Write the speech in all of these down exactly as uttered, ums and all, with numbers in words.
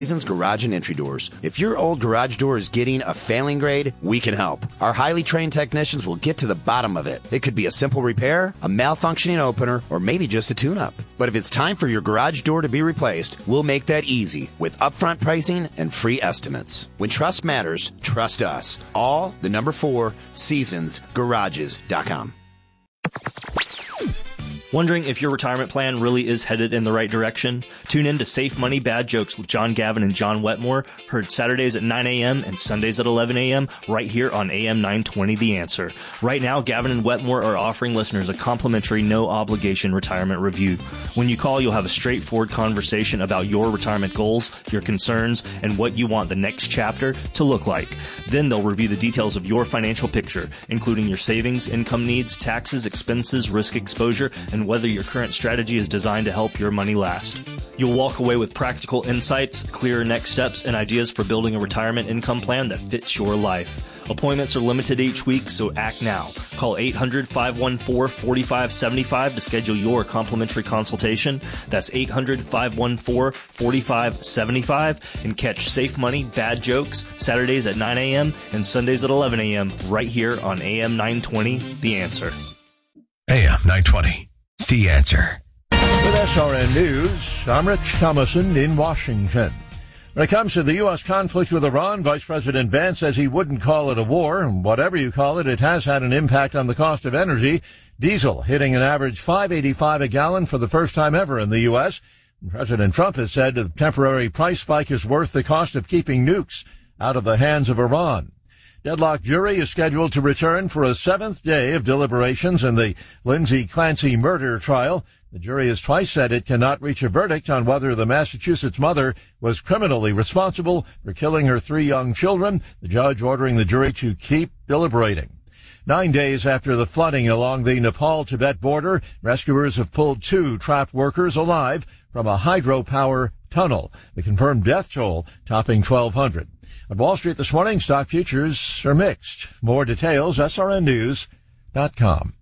Seasons Garage and Entry Doors. If your old garage door is getting a failing grade, we can help. Our highly trained technicians will get to the bottom of it. It could be a simple repair, a malfunctioning opener, or maybe just a tune-up. But if it's time for your garage door to be replaced, we'll make that easy with upfront pricing and free estimates. When trust matters, trust us. All the number four seasons garages dot com. Wondering if your retirement plan really is headed in the right direction? Tune in to Safe Money Bad Jokes with John Gavin and John Wetmore, heard Saturdays at nine a.m. and Sundays at eleven a.m. right here on A M nine twenty The Answer. Right now, Gavin and Wetmore are offering listeners a complimentary no-obligation retirement review. When you call, you'll have a straightforward conversation about your retirement goals, your concerns, and what you want the next chapter to look like. Then they'll review the details of your financial picture, including your savings, income needs, taxes, expenses, risk exposure, and whether your current strategy is designed to help your money last. You'll walk away with practical insights, clearer next steps, and ideas for building a retirement income plan that fits your life. Appointments are limited each week, so act now. Call eight hundred, five one four, four five seven five to schedule your complimentary consultation. That's eight hundred, five one four, four five seven five and catch Safe Money Bad Jokes Saturdays at nine a.m. and Sundays at eleven a.m. right here on A M nine twenty The Answer. A M nine twenty The Answer. With S R N News, I'm Rich Thomason in Washington. When it comes to the U S conflict with Iran, Vice President Vance says he wouldn't call it a war. Whatever you call it, it has had an impact on the cost of energy. Diesel hitting an average five eighty-five a gallon for the first time ever in the U S. President Trump has said a temporary price spike is worth the cost of keeping nukes out of the hands of Iran. Deadlock jury is scheduled to return for a seventh day of deliberations in the Lindsay Clancy murder trial. The jury has twice said it cannot reach a verdict on whether the Massachusetts mother was criminally responsible for killing her three young children, the judge ordering the jury to keep deliberating. Nine days after the flooding along the Nepal-Tibet border, rescuers have pulled two trapped workers alive from a hydropower tunnel. The confirmed death toll topping twelve hundred. On Wall Street this morning, stock futures are mixed. More details, S R N news dot com.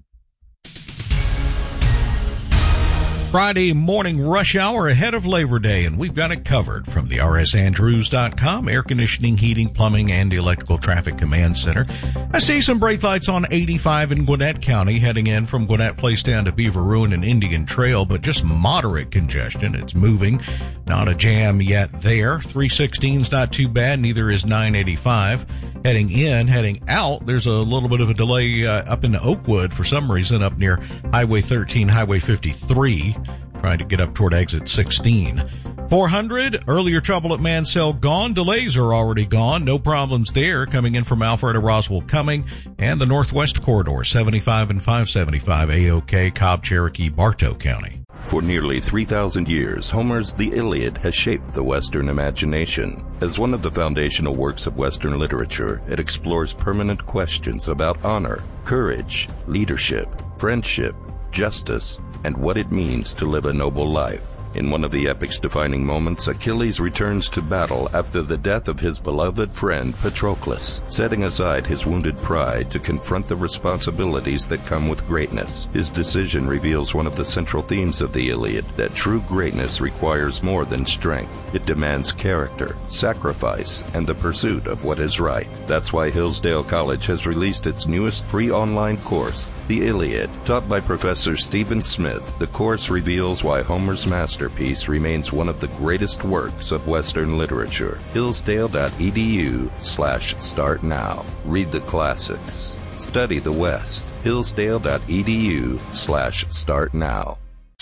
Friday morning rush hour ahead of Labor Day, and we've got it covered from the R S Andrews dot com air conditioning, heating, plumbing, and electrical traffic command center. I see some brake lights on eighty-five in Gwinnett County heading in from Gwinnett Place down to Beaver Ruin and Indian Trail, but just moderate congestion. It's moving. Not a jam yet there. three sixteen's not too bad. Neither is nine eighty-five. Heading in, heading out, there's a little bit of a delay uh, up in Oakwood for some reason up near Highway thirteen, Highway fifty-three. Trying to get up toward exit sixteen. four hundred, earlier trouble at Mansell gone. Delays are already gone. No problems there. Coming in from Alpharetta Roswell coming. And the Northwest Corridor, seventy-five and five seventy-five, A-OK, Cobb, Cherokee, Bartow County. For nearly three thousand years, Homer's The Iliad has shaped the Western imagination. As one of the foundational works of Western literature, it explores permanent questions about honor, courage, leadership, friendship, justice, and what it means to live a noble life. In one of the epic's defining moments, Achilles returns to battle after the death of his beloved friend Patroclus, setting aside his wounded pride to confront the responsibilities that come with greatness. His decision reveals one of the central themes of the Iliad, that true greatness requires more than strength. It demands character, sacrifice, and the pursuit of what is right. That's why Hillsdale College has released its newest free online course, The Iliad. Taught by Professor Stephen Smith, the course reveals why Homer's masterpiece remains one of the greatest works of Western literature. Hillsdale.edu slash start now. Read the classics. Study the West. Hillsdale.edu slash start now.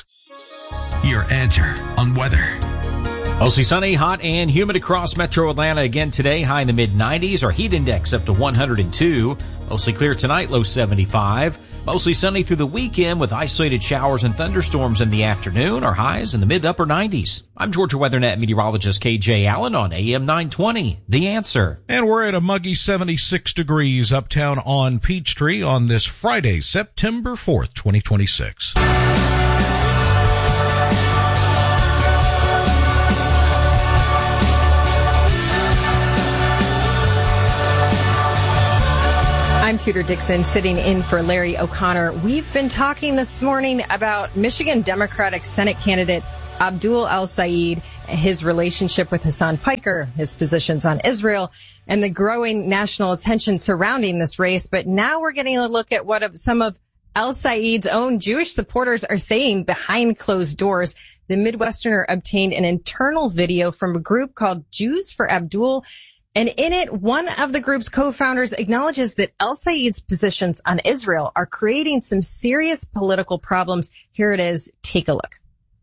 Your answer on weather. Mostly sunny, hot, and humid across metro Atlanta again today. High in the mid nineties. Our heat index up to one hundred two. Mostly clear tonight, low seventy-five. Mostly sunny through the weekend with isolated showers and thunderstorms in the afternoon. Our highs in the mid-upper nineties. I'm Georgia WeatherNet meteorologist K J Allen on A M nine twenty. The Answer. And we're at a muggy seventy-six degrees uptown on Peachtree on this Friday, September fourth, twenty twenty-six. I'm Tudor Dixon, sitting in for Larry O'Connor. We've been talking this morning about Michigan Democratic Senate candidate Abdul El-Sayed his relationship with Hassan Piker, his positions on Israel, and the growing national attention surrounding this race. But now we're getting a look at what some of El-Said's own Jewish supporters are saying behind closed doors. The Midwesterner obtained an internal video from a group called Jews for Abdul. And in it, one of the group's co-founders acknowledges that El-Said's positions on Israel are creating some serious political problems. Here it is. Take a look.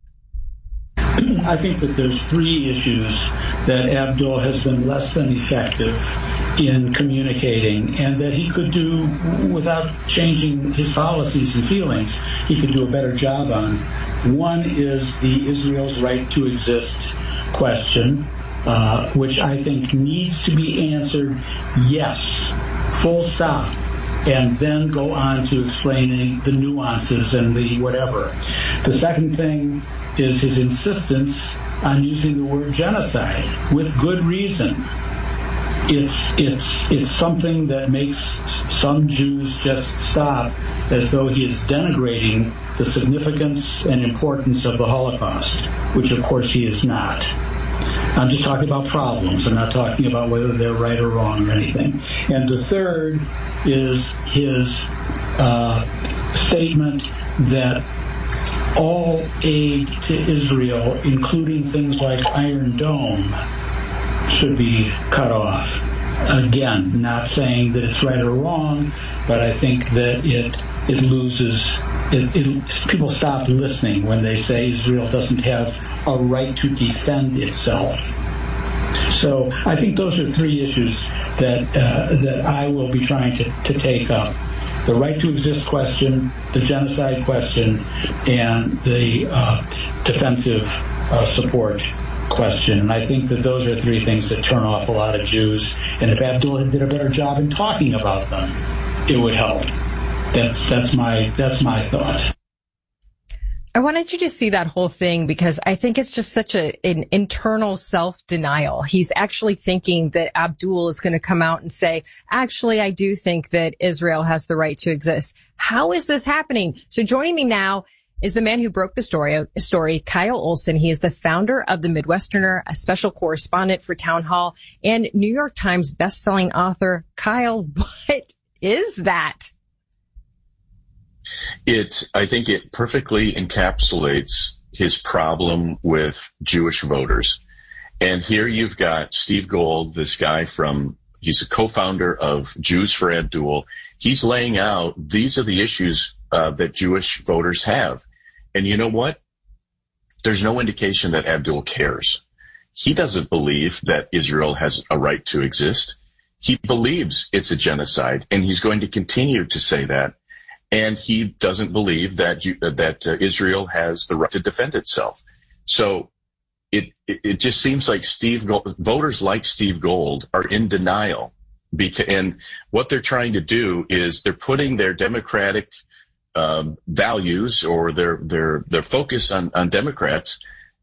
I think that there's three issues that Abdul has been less than effective in communicating, and that he could do without changing his policies and feelings. He could do a better job on. One is the Israel's right to exist question, uh, which I think needs to be answered yes, full stop, and then go on to explaining the nuances and the whatever. The second thing is his insistence on using the word genocide with good reason. It's it's it's something that makes some Jews just stop, as though he is denigrating the significance and importance of the Holocaust, which of course he is not. I'm just talking about problems. I'm not talking about whether they're right or wrong or anything. And the third is his uh, statement that all aid to Israel, including things like Iron Dome, should be cut off. Again, not saying that it's right or wrong, but I think that it it loses. It, it, people stop listening when they say Israel doesn't have a right to defend itself. So I think those are three issues that uh, that I will be trying to, to take up. The right to exist question, the genocide question, and the uh, defensive uh, support question. And I think that those are three things that turn off a lot of Jews. And if Abdul did a better job in talking about them, it would help. That's that's my that's my thought. I wanted you to see that whole thing because I think it's just such a, an internal self-denial. He's actually thinking that Abdul is going to come out and say, actually, I do think that Israel has the right to exist. How is this happening? So joining me now is the man who broke the story, story, Kyle Olson. He is the founder of the Midwesterner, a special correspondent for Town Hall, and New York Times bestselling author. Kyle, what is that? It, I think it perfectly encapsulates his problem with Jewish voters. And here you've got Steve Gold, this guy from, he's a co-founder of Jews for Abdul. He's laying out, these are the issues uh, that Jewish voters have. And you know what? There's no indication that Abdul cares. He doesn't believe that Israel has a right to exist. He believes it's a genocide, and he's going to continue to say that. And he doesn't believe that that uh, Israel has the right to defend itself. So it, it it just seems like Steve Gold, voters like Steve Gold are in denial, because, and what they're trying to do is they're putting their democratic um, values or their their their focus on on Democrats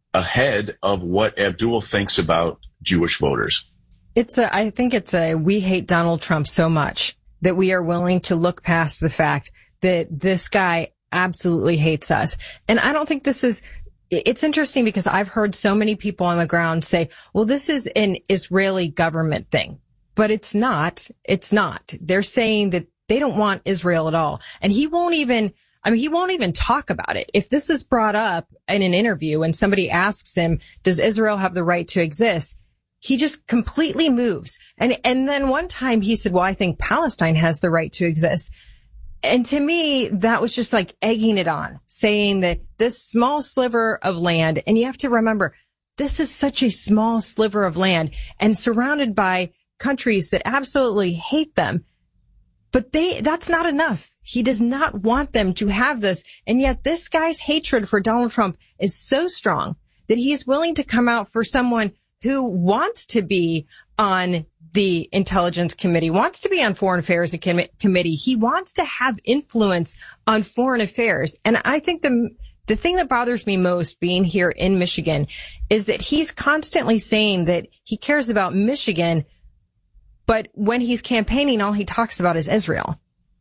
ahead of what Abdul thinks about Jewish voters. It's a I think it's a we hate Donald Trump so much that we are willing to look past the fact that this guy absolutely hates us. And I don't think this is, it's interesting because I've heard so many people on the ground say, well, this is an Israeli government thing, but it's not. It's not. They're saying that they don't want Israel at all. And he won't even, I mean, he won't even talk about it. If this is brought up in an interview and somebody asks him, does Israel have the right to exist? He just completely moves. And, and then one time he said, well, I think Palestine has the right to exist. And to me, that was just like egging it on, saying that this small sliver of land, and you have to remember, this is such a small sliver of land and surrounded by countries that absolutely hate them. But they, that's not enough. He does not want them to have this. And yet this guy's hatred for Donald Trump is so strong that he is willing to come out for someone who wants to be on the Intelligence Committee, wants to be on Foreign Affairs Com- Committee. He wants to have influence on foreign affairs. And I think the the thing that bothers me most being here in Michigan is that he's constantly saying that he cares about Michigan, but when he's campaigning, all he talks about is Israel.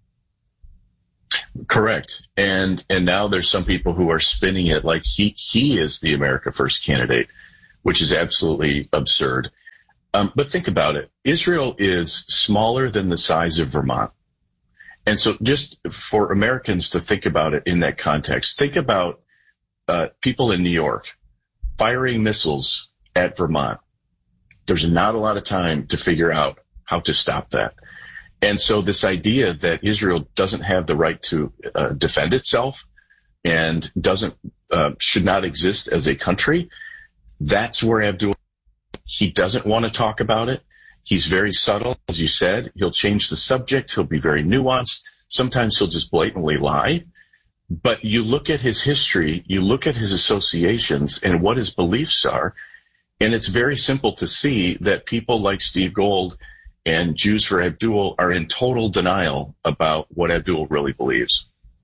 Correct. And and now there's some people who are spinning it like he he is the America First candidate. which is absolutely absurd. Um, but think about it. Israel is smaller than the size of Vermont. And so just for Americans to think about it in that context, think about uh, people in New York firing missiles at Vermont. There's not a lot of time to figure out how to stop that. And so this idea that Israel doesn't have the right to uh, defend itself and doesn't uh, should not exist as a country, that's where Abdul, he doesn't want to talk about it. He's very subtle, as you said. He'll change the subject. He'll be very nuanced. Sometimes he'll just blatantly lie. But you look at his history, you look at his associations and what his beliefs are, and it's very simple to see that people like Steve Gold and Jews for Abdul are in total denial about what Abdul really believes.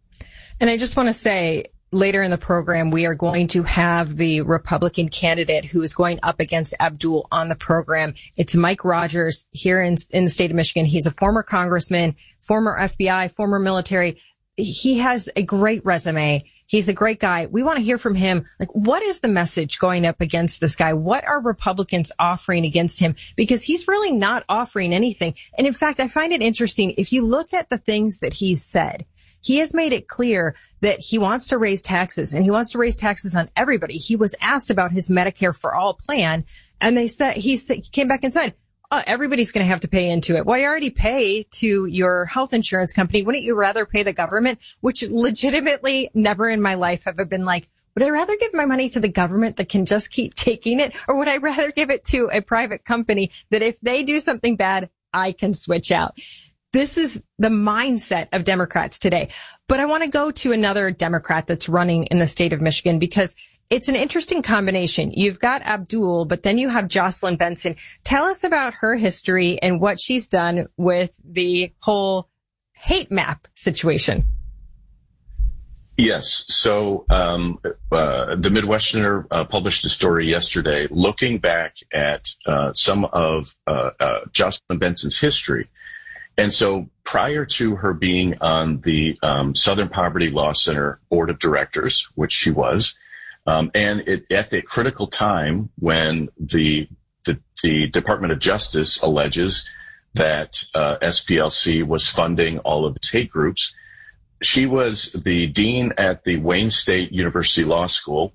And I just want to say, later in the program, we are going to have the Republican candidate who is going up against Abdul on the program. It's Mike Rogers here in, in the state of Michigan. He's a former congressman, former F B I, former military. He has a great resume. He's a great guy. We want to hear from him. Like, what is the message going up against this guy? What are Republicans offering against him? Because he's really not offering anything. And in fact, I find it interesting. If you look at the things that he's said, he has made it clear that he wants to raise taxes, and he wants to raise taxes on everybody. He was asked about his Medicare for All plan, and they said, he, said, he came back and said, oh, everybody's going to have to pay into it. Well, you already pay to your health insurance company. Wouldn't you rather pay the government? Which legitimately never in my life have I been like, would I rather give my money to the government that can just keep taking it? Or would I rather give it to a private company that if they do something bad, I can switch out? This is the mindset of Democrats today. But I want to go to another Democrat that's running in the state of Michigan because it's an interesting combination. You've got Abdul, but then you have Jocelyn Benson. Tell us about her history and what she's done with the whole hate map situation. Yes. So um, uh, the Midwesterner uh, published a story yesterday looking back at uh, some of uh, uh, Jocelyn Benson's history. And so prior to her being on the um, Southern Poverty Law Center Board of Directors, which she was, um, and it, at the critical time when the, the the Department of Justice alleges that uh, S P L C was funding all of these hate groups, she was the dean at the Wayne State University Law School.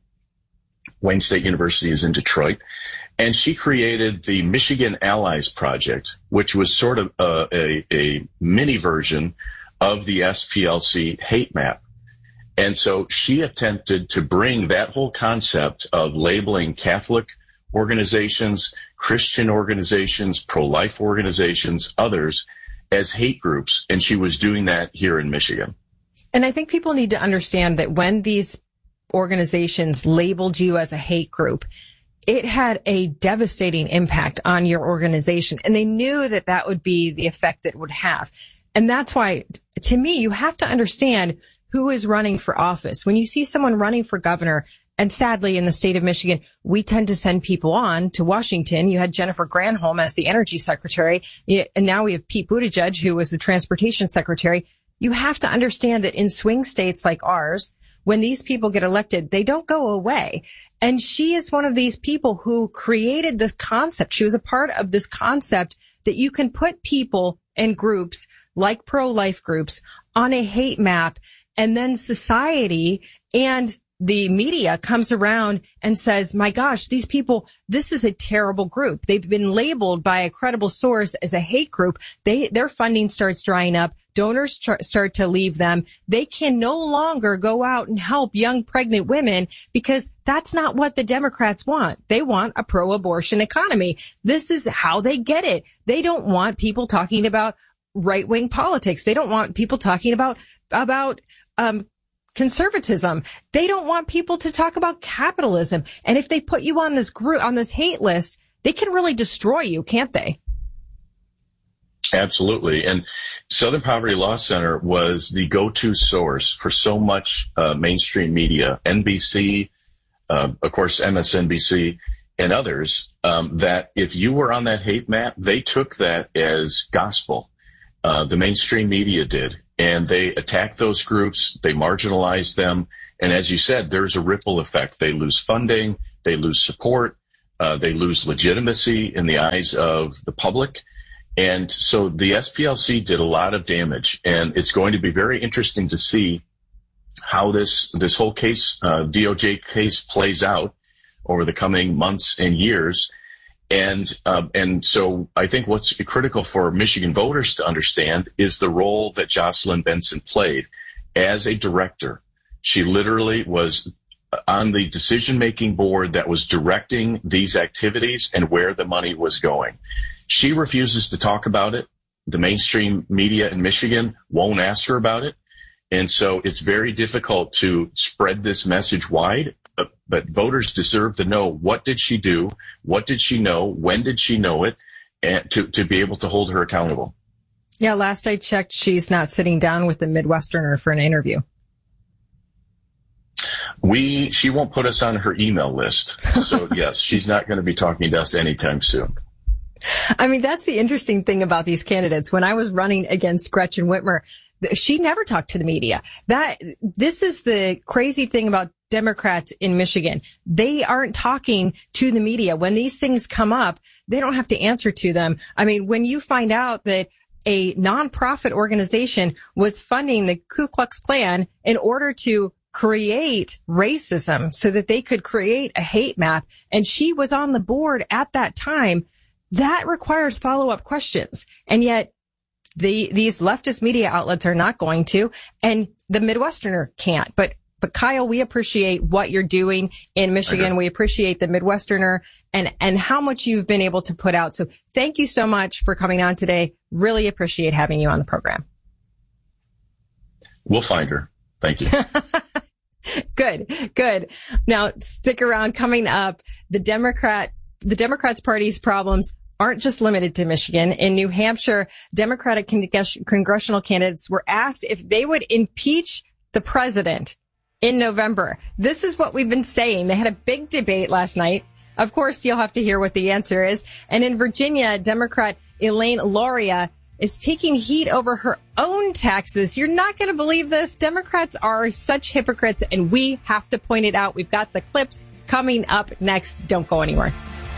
Wayne State University is in Detroit. And she created the Michigan Allies Project, which was sort of a, a, a mini version of the S P L C hate map. And so she attempted to bring that whole concept of labeling Catholic organizations, Christian organizations, pro-life organizations, others as hate groups. And she was doing that here in Michigan. And I think people need to understand that when these organizations labeled you as a hate group, it had a devastating impact on your organization. And they knew that that would be the effect that it would have. And that's why, to me, you have to understand who is running for office. When you see someone running for governor, and sadly in the state of Michigan, we tend to send people on to Washington. You had Jennifer Granholm as the energy secretary, and now we have Pete Buttigieg, who was the transportation secretary. You have to understand that in swing states like ours, when these people get elected, they don't go away. And she is one of these people who created this concept. She was a part of this concept that you can put people and groups like pro-life groups on a hate map, and then society and the media comes around and says, my gosh, these people, this is a terrible group. They've been labeled by a credible source as a hate group. They, their funding starts drying up. Donors tr- start to leave them. They can no longer go out and help young pregnant women because that's not what the Democrats want. They want a pro-abortion economy. This is how they get it. They don't want people talking about right-wing politics. They don't want people talking about, about, um, conservatism. They don't want people to talk about capitalism. And if they put you on this group, on this hate list, they can really destroy you, can't they? Absolutely. And Southern Poverty Law Center was the go-to source for so much uh, mainstream media, N B C, uh, of course, M S N B C, and others, um, that if you were on that hate map, they took that as gospel. Uh, the mainstream media did. And they attack those groups, they marginalize them, and as you said, there's a ripple effect. They lose funding, they lose support, Uh, they lose legitimacy in the eyes of the public. And so the S P L C did a lot of damage. And it's going to be very interesting to see how this, this whole case, uh, D O J case plays out over the coming months and years. And, uh, and so I think what's critical for Michigan voters to understand is the role that Jocelyn Benson played as a director. She literally was on the decision-making board that was directing these activities and where the money was going. She refuses to talk about it. The mainstream media in Michigan won't ask her about it. And so it's very difficult to spread this message wide. But, but voters deserve to know, what did she do? What did she know? When did she know it? And to, to be able to hold her accountable. Yeah, last I checked, she's not sitting down with the Midwesterner for an interview. We, she won't put us on her email list. So yes, she's not going to be talking to us anytime soon. I mean, that's the interesting thing about these candidates. When I was running against Gretchen Whitmer, she never talked to the media. That, this is the crazy thing about Democrats in Michigan. They aren't talking to the media. When these things come up, they don't have to answer to them. I mean, when you find out that a nonprofit organization was funding the Ku Klux Klan in order to create racism so that they could create a hate map, and she was on the board at that time, that requires follow-up questions. And yet the, these leftist media outlets are not going to, and the Midwesterner can't. But, but Kyle, we appreciate what you're doing in Michigan. We appreciate the Midwesterner and, and how much you've been able to put out. So thank you so much for coming on today. Really appreciate having you on the program. We'll find her. Thank you. Good, good. Now stick around. Coming up, the Democrat, the Democrats Party's problems aren't just limited to Michigan. In New Hampshire, Democratic con- congressional candidates were asked if they would impeach the president in November. This is what we've been saying. They had a big debate last night. Of course, you'll have to hear what the answer is. And in Virginia, Democrat Elaine Luria is taking heat over her own taxes. You're not going to believe this. Democrats are such hypocrites, and we have to point it out. We've got the clips coming up next. Don't go anywhere.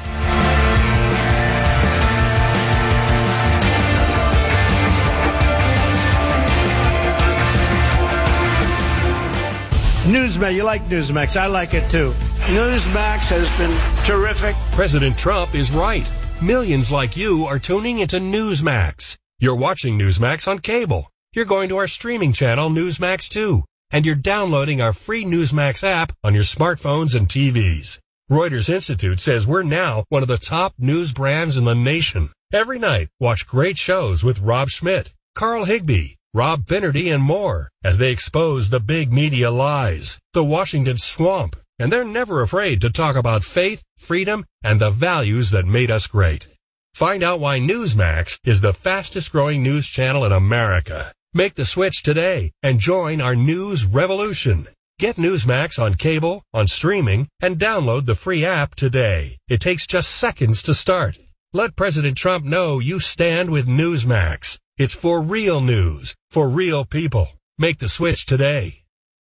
Newsmax, you like Newsmax. I like it too. Newsmax has been terrific. President Trump is right. Millions like you are tuning into Newsmax. You're watching Newsmax on cable. You're going to our streaming channel, Newsmax two. And you're downloading our free Newsmax app on your smartphones and T Vs. Reuters Institute says we're now one of the top news brands in the nation. Every night, watch great shows with Rob Schmidt, Carl Higbie, Rob Finnerty, and more as they expose the big media lies, the Washington swamp. And they're never afraid to talk about faith, freedom, and the values that made us great. Find out why Newsmax is the fastest growing news channel in America. Make the switch today and join our news revolution. Get Newsmax on cable, on streaming, and download the free app today. It takes just seconds to start. Let President Trump know you stand with Newsmax. It's for real news, for real people. Make the switch today.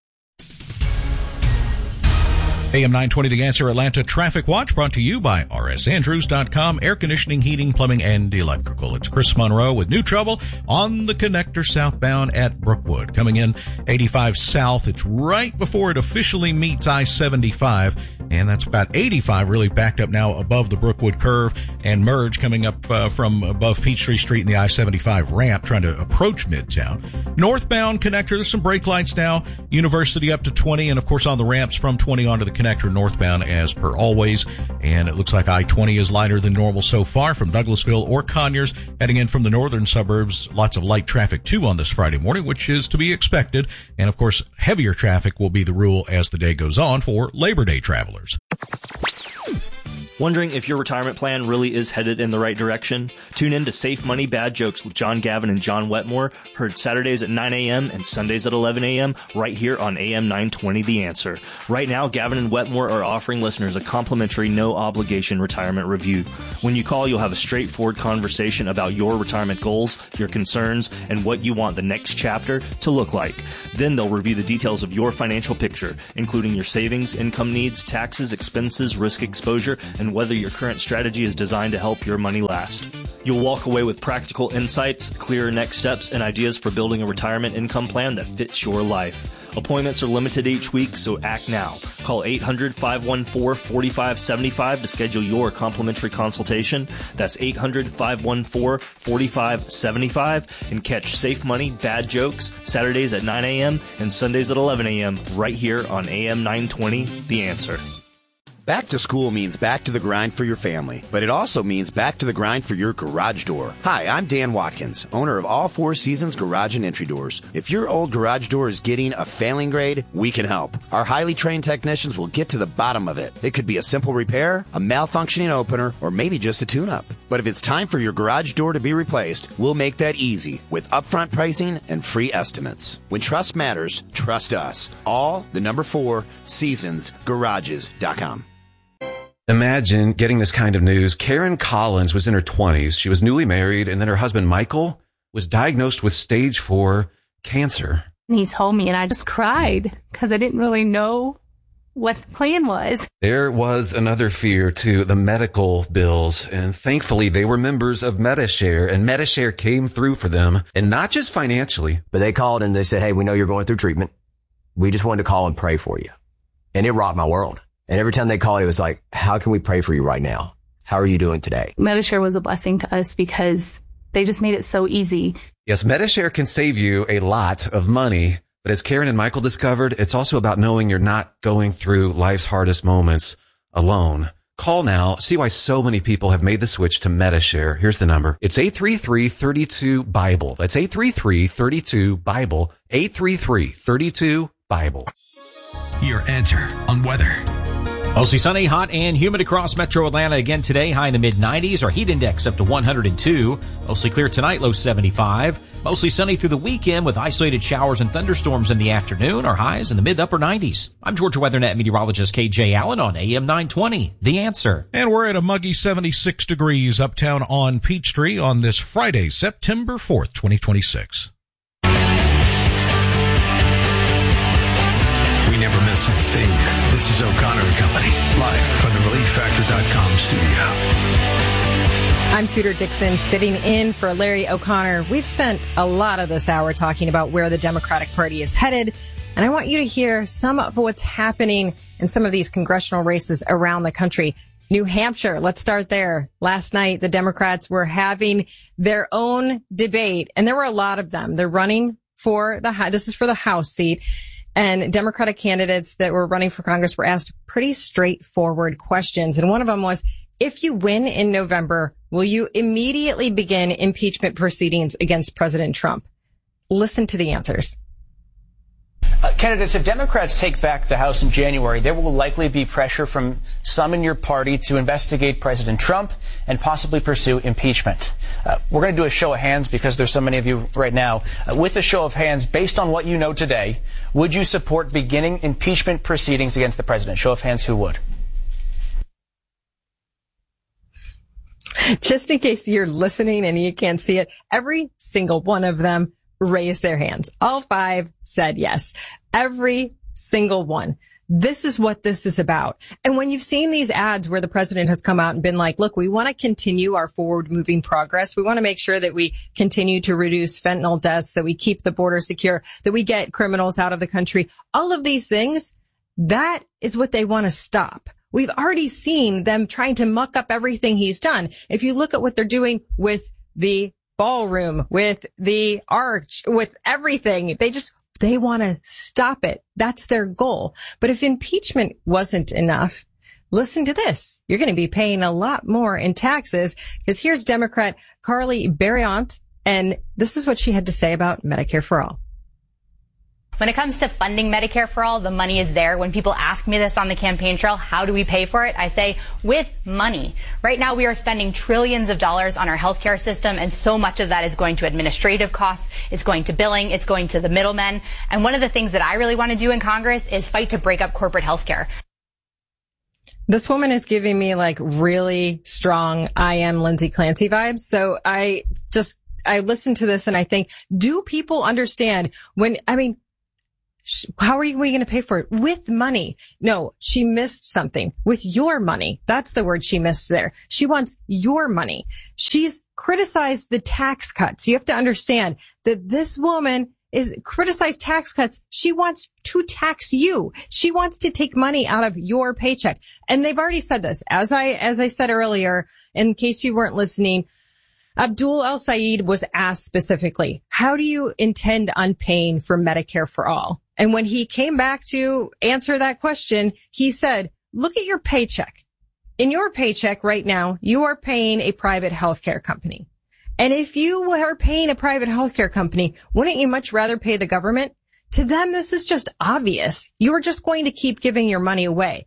A M nine twenty The Answer Atlanta Traffic Watch brought to you by R S Andrews dot com, air conditioning, heating, plumbing, and electrical. It's Chris Monroe with new trouble on the connector southbound at Brookwood. Coming in eighty-five south, it's right before it officially meets I seventy-five, and that's about eighty-five really backed up now above the Brookwood curve and merge coming up uh, from above Peachtree Street in the I seventy-five ramp trying to approach Midtown. Northbound connector, there's some brake lights now, University up to twenty, and of course on the ramps from twenty onto the connector northbound as per always. And it looks like I twenty is lighter than normal so far from Douglasville or Conyers. Heading in from the northern suburbs, lots of light traffic too on this Friday morning, which is to be expected. And of course, heavier traffic will be the rule as the day goes on for Labor Day travelers. Wondering if your retirement plan really is headed in the right direction? Tune in to Safe Money Bad Jokes with John Gavin and John Wetmore, heard Saturdays at nine a.m. and Sundays at eleven a.m. right here on A M nine twenty The Answer. Right now, Gavin and Wetmore are offering listeners a complimentary no-obligation retirement review. When you call, you'll have a straightforward conversation about your retirement goals, your concerns, and what you want the next chapter to look like. Then they'll review the details of your financial picture, including your savings, income needs, taxes, expenses, risk exposure, and and whether your current strategy is designed to help your money last. You'll walk away with practical insights, clearer next steps, and ideas for building a retirement income plan that fits your life. Appointments are limited each week, so act now. Call eight hundred, five one four, four five seven five to schedule your complimentary consultation. That's eight hundred, five one four, four five seven five and catch Safe Money, Bad Jokes Saturdays at nine a.m. and Sundays at eleven a.m. right here on A M nine twenty, The Answer. Back to school means back to the grind for your family, but it also means back to the grind for your garage door. Hi, I'm Dan Watkins, owner of All Four Seasons Garage and Entry Doors. If your old garage door is getting a failing grade, we can help. Our highly trained technicians will get to the bottom of it. It could be a simple repair, a malfunctioning opener, or maybe just a tune-up. But if it's time for your garage door to be replaced, we'll make that easy with upfront pricing and free estimates. When trust matters, trust us. All, the number four, seasons garages dot com. Imagine getting this kind of news. Karen Collins was in her twenties. She was newly married, and then her husband, Michael, was diagnosed with stage four cancer. And he told me, and I just cried because I didn't really know what the plan was. There was another fear, too, the medical bills. And thankfully, they were members of Medi-Share, and Medi-Share came through for them, and not just financially. But they called and they said, hey, we know you're going through treatment. We just wanted to call and pray for you. And it rocked my world. And every time they called, it was like, how can we pray for you right now? How are you doing today? Medi-Share was a blessing to us because they just made it so easy. Yes, Medi-Share can save you a lot of money. But as Karen and Michael discovered, it's also about knowing you're not going through life's hardest moments alone. Call now. See why so many people have made the switch to Medi-Share. Here's the number. It's eight three three, three two, BIBLE. That's eight three three, three two, BIBLE. eight three three, three two, BIBLE. Your answer on weather. Mostly sunny, hot, and humid across metro Atlanta again today. High in the mid nineties. Our heat index up to one hundred two. Mostly clear tonight, low seventy-five. Mostly sunny through the weekend with isolated showers and thunderstorms in the afternoon. Our highs in the mid upper nineties. I'm Georgia WeatherNet meteorologist K J Allen on A M nine twenty. The Answer. And we're at a muggy seventy-six degrees uptown on Peachtree on this Friday, September fourth, twenty twenty-six. We never miss a thing. This is O'Connor and Company, live from the relief factor dot com studio. I'm Tudor Dixon, sitting in for Larry O'Connor. We've spent a lot of this hour talking about where the Democratic Party is headed, and I want you to hear some of what's happening in some of these congressional races around the country. New Hampshire, let's start there. Last night, the Democrats were having their own debate, and there were a lot of them. They're running for the, this is for the House seat. And Democratic candidates that were running for Congress were asked pretty straightforward questions. And one of them was, if you win in November, will you immediately begin impeachment proceedings against President Trump? Listen to the answers. Uh, candidates, if Democrats take back the House in January, there will likely be pressure from some in your party to investigate President Trump and possibly pursue impeachment. Uh, we're going to do a show of hands because there's so many of you right now. Uh, with a show of hands, based on what you know today, would you support beginning impeachment proceedings against the president? Show of hands, who would? Just in case you're listening and you can't see it, every single one of them raised their hands. All five said yes. Every single one. This is what this is about. And when you've seen these ads where the president has come out and been like, look, we want to continue our forward moving progress. We want to make sure that we continue to reduce fentanyl deaths, that we keep the border secure, that we get criminals out of the country. All of these things, that is what they want to stop. We've already seen them trying to muck up everything he's done. If you look at what they're doing with the ballroom, with the arch, with everything, they just, they want to stop it. That's their goal. But if impeachment wasn't enough, listen to this. You're going to be paying a lot more in taxes, because here's Democrat Carly Bariant, and this is what she had to say about Medicare for All. When it comes to funding Medicare for All, the money is there. When people ask me this on the campaign trail, how do we pay for it? I say, with money. Right now, we are spending trillions of dollars on our healthcare system, and so much of that is going to administrative costs. It's going to billing. It's going to the middlemen. And one of the things that I really want to do in Congress is fight to break up corporate healthcare. This woman is giving me like really strong I am Lindsay Clancy vibes. So I just, I listen to this and I think, do people understand when, I mean, How are we going to pay for it? With money. No, she missed something. With your money. That's the word she missed there. She wants your money. She's criticized the tax cuts. You have to understand that this woman is criticized tax cuts. She wants to tax you. She wants to take money out of your paycheck. And they've already said this. As I, as I said earlier, in case you weren't listening, Abdul El-Sayed was asked specifically, how do you intend on paying for Medicare for all? And when he came back to answer that question, he said, look at your paycheck. In your paycheck right now, you are paying a private healthcare company. And if you are paying a private healthcare company, wouldn't you much rather pay the government? To them, this is just obvious. You are just going to keep giving your money away.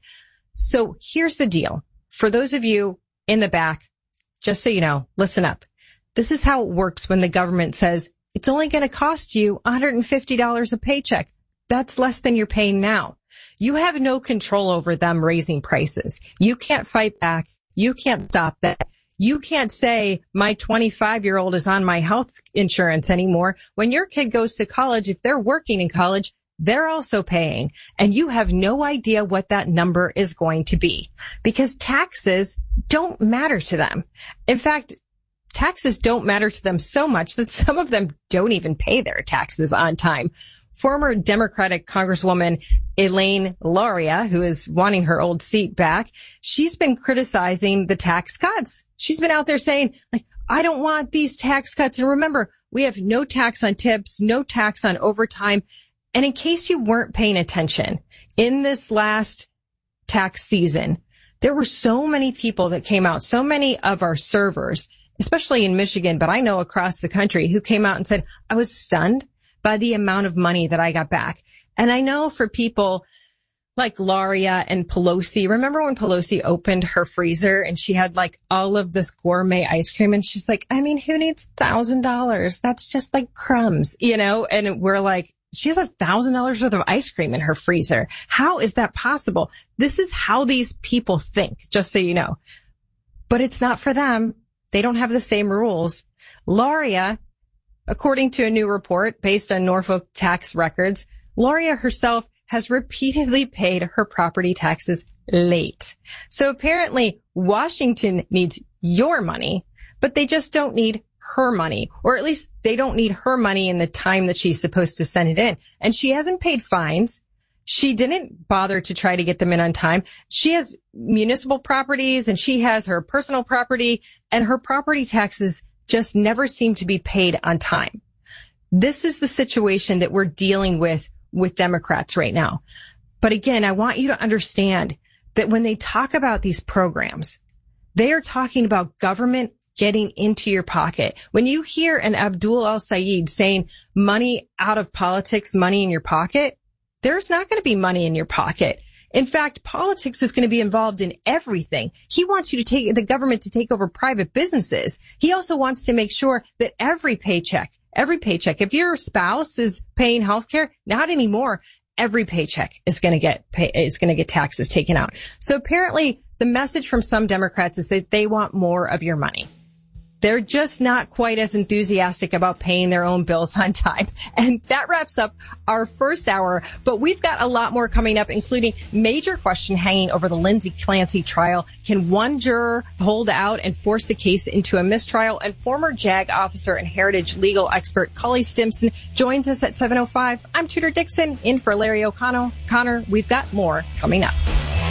So here's the deal. For those of you in the back, just so you know, listen up. This is how it works when the government says it's only going to cost you one hundred fifty dollars a paycheck. That's less than you're paying now. You have no control over them raising prices. You can't fight back. You can't stop that. You can't say my twenty-five-year-old is on my health insurance anymore. When your kid goes to college, if they're working in college, they're also paying. And you have no idea what that number is going to be because taxes don't matter to them. In fact, taxes don't matter to them so much that some of them don't even pay their taxes on time. Former Democratic Congresswoman Elaine Luria, who is wanting her old seat back, she's been criticizing the tax cuts. She's been out there saying, like, I don't want these tax cuts. And remember, we have no tax on tips, no tax on overtime. And in case you weren't paying attention, in this last tax season, there were so many people that came out, so many of our servers, especially in Michigan, but I know across the country, who came out and said, I was stunned by the amount of money that I got back. And I know for people like Luria and Pelosi, remember when Pelosi opened her freezer and she had like all of this gourmet ice cream and she's like, I mean, who needs a thousand dollars? That's just like crumbs, you know? And we're like, she has a thousand dollars worth of ice cream in her freezer. How is that possible? This is how these people think, just so you know. But it's not for them. They don't have the same rules. Luria, according to a new report based on Norfolk tax records, Luria herself has repeatedly paid her property taxes late. So apparently Washington needs your money, but they just don't need her money, or at least they don't need her money in the time that she's supposed to send it in. And she hasn't paid fines. She didn't bother to try to get them in on time. She has municipal properties and she has her personal property, and her property taxes just never seem to be paid on time. This is the situation that we're dealing with with Democrats right now. But again, I want you to understand that when they talk about these programs, they are talking about government getting into your pocket. When you hear an Abdul El-Sayed saying money out of politics, money in your pocket, there's not going to be money in your pocket. In fact, politics is going to be involved in everything. He wants you to take the government to take over private businesses. He also wants to make sure that every paycheck, every paycheck, if your spouse is paying health care, not anymore, every paycheck is going to get pay, is going to get taxes taken out. So apparently the message from some Democrats is that they want more of your money. They're just not quite as enthusiastic about paying their own bills on time. And that wraps up our first hour. But we've got a lot more coming up, including major question hanging over the Lindsay Clancy trial. Can one juror hold out and force the case into a mistrial? And former JAG officer and heritage legal expert Cully Stimson joins us at seven oh five. I'm Tudor Dixon, in for Larry O'Connell. Connor, we've got more coming up.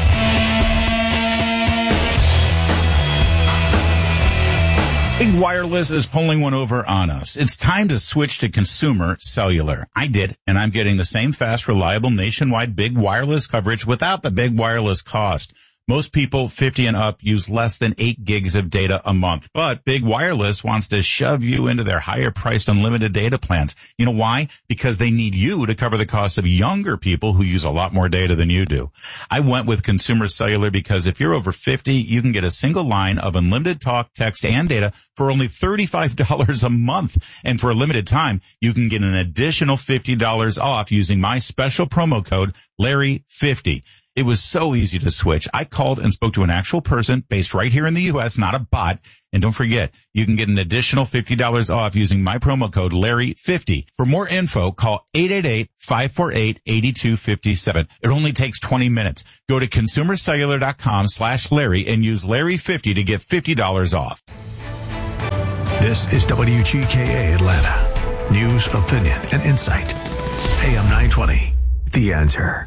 Big Wireless is pulling one over on us. It's time to switch to consumer cellular. I did, and I'm getting the same fast, reliable, nationwide Big Wireless coverage without the big wireless cost. Most people fifty and up use less than eight gigs of data a month, but Big Wireless wants to shove you into their higher priced unlimited data plans. You know why? Because they need you to cover the costs of younger people who use a lot more data than you do. I went with Consumer Cellular because if you're over fifty, you can get a single line of unlimited talk, text, and data for only thirty-five dollars a month. And for a limited time, you can get an additional fifty dollars off using my special promo code Larry fifty. It was so easy to switch. I called and spoke to an actual person based right here in the U S, not a bot. And don't forget, you can get an additional fifty dollars off using my promo code Larry fifty. For more info, call eight eight eight, five four eight, eight two five seven. It only takes twenty minutes. Go to consumercellular.com slash Larry and use Larry fifty to get fifty dollars off. This is W G K A Atlanta. News, opinion, and insight. A M nine twenty. The Answer.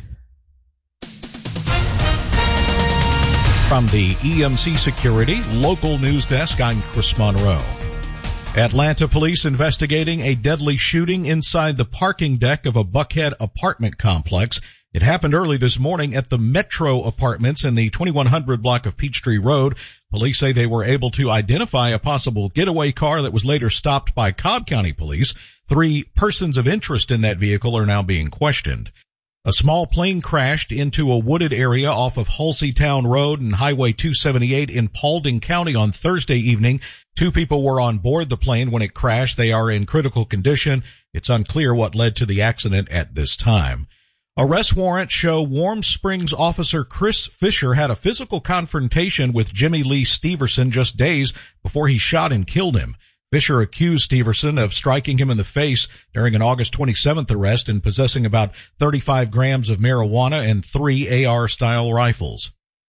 From the E M C Security Local News Desk, I'm Chris Monroe. Atlanta police investigating a deadly shooting inside the parking deck of a Buckhead apartment complex. It happened early this morning at the Metro Apartments in the twenty-one hundred block of Peachtree Road. Police say they were able to identify a possible getaway car that was later stopped by Cobb County Police. Three persons of interest in that vehicle are now being questioned. A small plane crashed into a wooded area off of Hulseytown Road and Highway two seventy-eight in Paulding County on Thursday evening. Two people were on board the plane when it crashed. They are in critical condition. It's unclear what led to the accident at this time. Arrest warrants show Warm Springs officer Chris Fisher had a physical confrontation with Jimmy Lee Steverson just days before he shot and killed him. Fisher accused Steverson of striking him in the face during an August twenty-seventh arrest and possessing about thirty-five grams of marijuana and three A R-style rifles.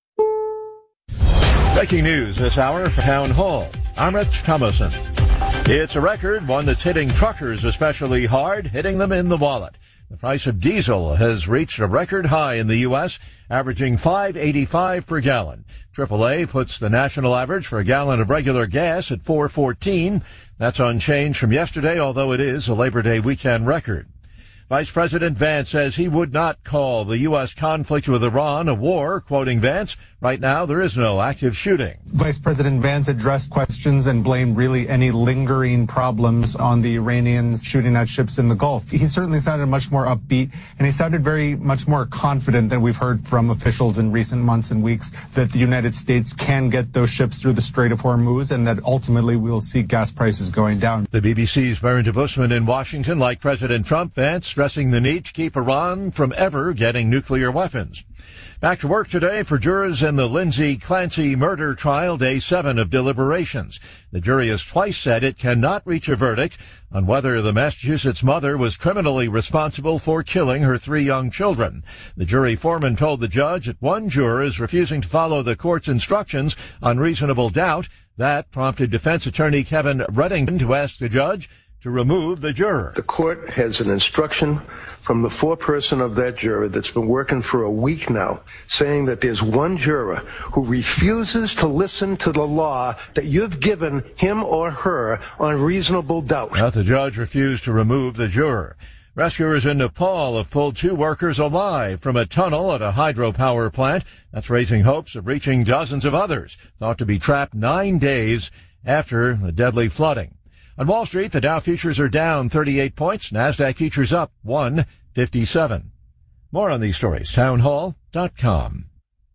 Breaking news this hour from Town Hall. I'm Rich Thomason. It's a record, one that's hitting truckers especially hard, hitting them in the wallet. The price of diesel has reached a record high in the U S, averaging five eighty-five per gallon. triple A puts the national average for a gallon of regular gas at four fourteen. That's unchanged from yesterday, although it is a Labor Day weekend record. Vice President Vance says he would not call the U S conflict with Iran a war. Quoting Vance, right now there is no active shooting. Vice President Vance addressed questions and blamed really any lingering problems on the Iranians shooting at ships in the Gulf. He certainly sounded much more upbeat, and he sounded very much more confident than we've heard from officials in recent months and weeks that the United States can get those ships through the Strait of Hormuz and that ultimately we'll see gas prices going down. The B B C's Baron de Busman in Washington, like President Trump, Vance stressing the need to keep Iran from ever getting nuclear weapons. Back to work today for jurors in the Lindsay Clancy murder trial, day seven of deliberations. The jury has twice said it cannot reach a verdict on whether the Massachusetts mother was criminally responsible for killing her three young children. The jury foreman told the judge that one juror is refusing to follow the court's instructions on reasonable doubt. That prompted defense attorney Kevin Reddington to ask the judge to remove the juror. The court has an instruction from the foreperson of that juror that's been working for a week now, saying that there's one juror who refuses to listen to the law that you've given him or her on reasonable doubt. Now the judge refused to remove the juror. Rescuers in Nepal have pulled two workers alive from a tunnel at a hydropower plant. That's raising hopes of reaching dozens of others, thought to be trapped nine days after the deadly flooding. On Wall Street, the Dow futures are down thirty-eight points. NASDAQ futures up one fifty-seven. More on these stories, townhall dot com.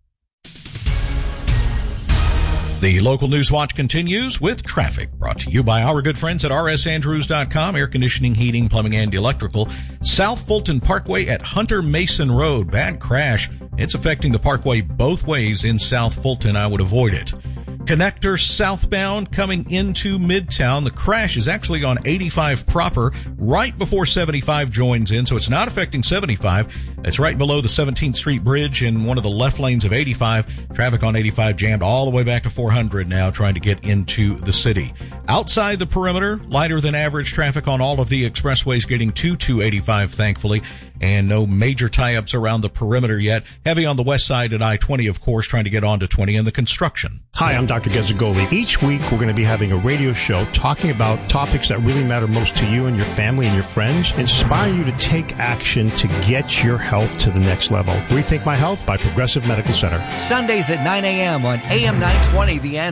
The local news watch continues with traffic, brought to you by our good friends at r s andrews dot com, air conditioning, heating, plumbing, and electrical. South Fulton Parkway at Hunter Mason Road. Bad crash. It's affecting the parkway both ways in South Fulton. I would avoid it. Connector southbound coming into Midtown. The crash is actually on eighty-five proper, right before seventy-five joins in, so it's not affecting seventy-five. It's right below the seventeenth Street Bridge in one of the left lanes of eighty-five. Traffic on eighty-five jammed all the way back to four hundred now, trying to get into the city. Outside the perimeter, lighter than average traffic on all of the expressways getting to two eighty-five, thankfully, and no major tie-ups around the perimeter yet. Heavy on the west side at I twenty, of course, trying to get onto twenty and the construction. Hi, I'm Doctor Gezzagoli. Each week, we're going to be having a radio show talking about topics that really matter most to you and your family and your friends, inspiring you to take action to get your health to the next level. Rethink My Health by Progressive Medical Center. Sundays at nine a.m. on A M nine twenty, The Answer.